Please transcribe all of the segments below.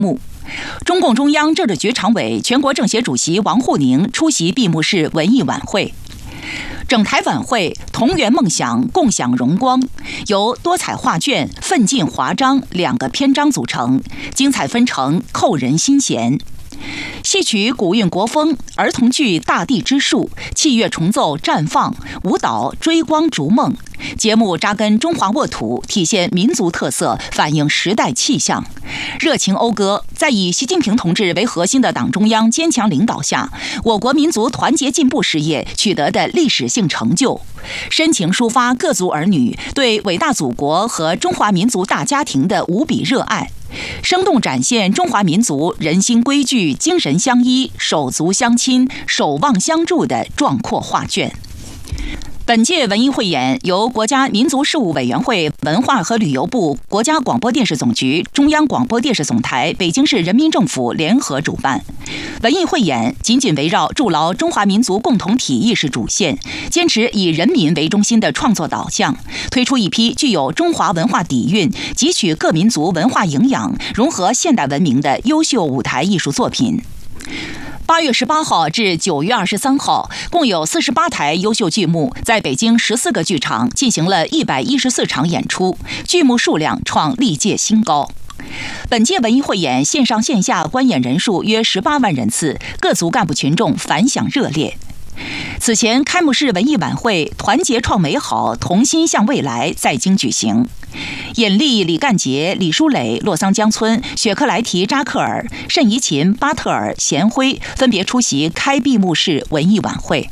幕。中共中央政治局常委、全国政协主席王沪宁出席闭幕式文艺晚会。整台晚会同圆梦想，共享荣光，由多彩画卷、奋进华章2个篇章组成，精彩纷呈，扣人心弦。戏曲古韵国风，儿童剧大地之树，器乐重奏绽放，舞蹈追光逐梦。节目扎根中华沃土，体现民族特色，反映时代气象。热情讴歌，在以习近平同志为核心的党中央坚强领导下，我国民族团结进步事业取得的历史性成就，深情抒发各族儿女对伟大祖国和中华民族大家庭的无比热爱，生动展现中华民族人心归聚、精神相依、手足相亲、守望相助的壮阔画卷。本届文艺汇演由国家民族事务委员会、文化和旅游部、国家广播电视总局、中央广播电视总台、北京市人民政府联合主办。文艺汇演紧紧围绕筑牢中华民族共同体意识主线，坚持以人民为中心的创作导向，推出一批具有中华文化底蕴、汲取各民族文化营养、融合现代文明的优秀舞台艺术作品。8月18号至9月23号，共有48台优秀剧目在北京14个剧场进行了114场演出，剧目数量创历届新高。本届文艺汇演线上线下观演人数约18万人次，各族干部群众反响热烈。此前，开幕式文艺晚会“团结创美好，同心向未来”在京举行。尹力、李干杰、李书磊、洛桑江村、雪克莱提扎克尔、单怡琴、巴特尔、贤辉分别出席开闭幕式文艺晚会。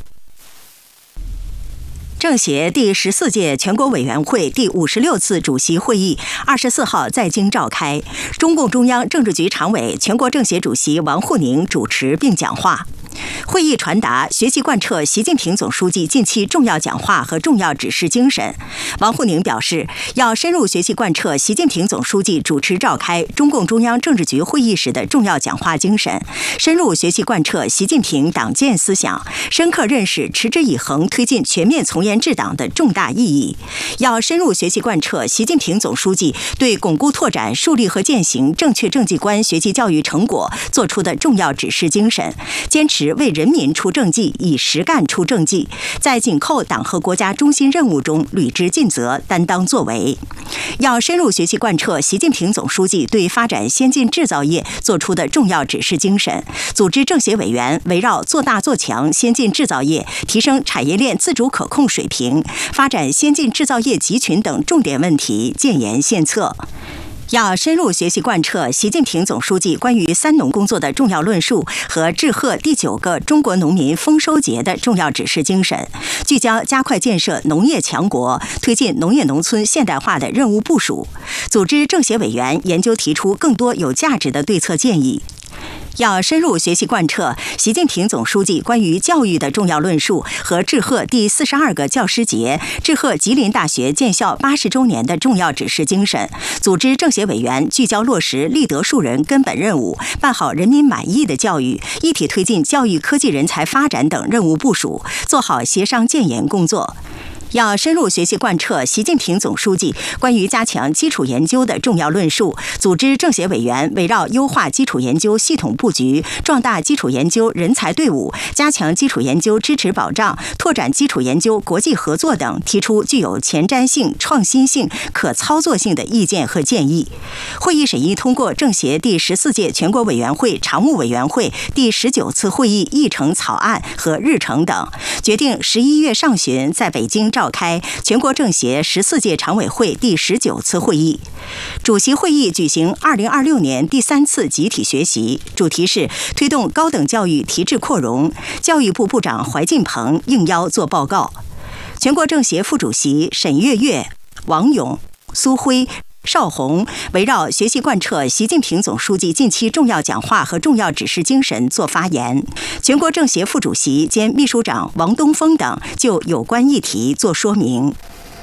政协第14届全国委员会第56次主席会议24号在京召开，中共中央政治局常委、全国政协主席王沪宁主持并讲话。会议传达学习贯彻习近平总书记近期重要讲话和重要指示精神。王沪宁表示，要深入学习贯彻习近平总书记主持召开中共中央政治局会议时的重要讲话精神，深入学习贯彻习近平党建思想，深刻认识持之以恒推进全面从严治党的重大意义。要深入学习贯彻习近平总书记对巩固拓展树立和践行正确政绩观学习教育成果作出的重要指示精神，坚持为人民出政绩，以实干出政绩，在紧扣党和国家中心任务中履职尽责，担当作为。要深入学习贯彻习近平总书记对发展先进制造业作出的重要指示精神，组织政协委员围绕做大做强先进制造业、提升产业链自主可控水平、发展先进制造业集群等重点问题建言献策。要深入学习贯彻习近平总书记关于三农工作的重要论述和致贺第9个中国农民丰收节的重要指示精神，聚焦加快建设农业强国、推进农业农村现代化的任务部署，组织政协委员研究提出更多有价值的对策建议。要深入学习贯彻习近平总书记关于教育的重要论述和致贺第42个教师节、致贺吉林大学建校80周年的重要指示精神，组织政协委员聚焦落实立德树人根本任务，办好人民满意的教育，一体推进教育科技人才发展等任务部署，做好协商建言工作。要深入学习贯彻习近平总书记关于加强基础研究的重要论述，组织政协委员围绕优化基础研究系统布局、壮大基础研究人才队伍、加强基础研究支持保障、拓展基础研究国际合作等，提出具有前瞻性、创新性、可操作性的意见和建议。会议审议通过政协第14届全国委员会常务委员会第19次会议议程草案和日程等，决定11月上旬在北京召开全国政协14届常委会第19次会议。主席会议举行2026年第3次集体学习，主题是推动高等教育提质扩容。教育部部长怀进鹏应邀作报告。全国政协副主席沈月月、王勇、苏辉、邵宏围绕学习贯彻习近平总书记近期重要讲话和重要指示精神作发言，全国政协副主席兼秘书长王东峰等就有关议题作说明。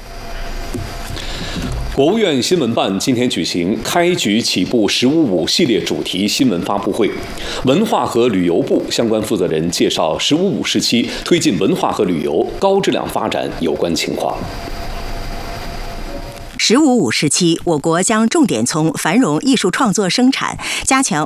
国务院新闻办今天举行开局起步“15.5”系列主题新闻发布会，文化和旅游部相关负责人介绍“15.5”时期推进文化和旅游高质量发展有关情况。 15.5时期，我国将重点从繁荣艺术创作生产、加强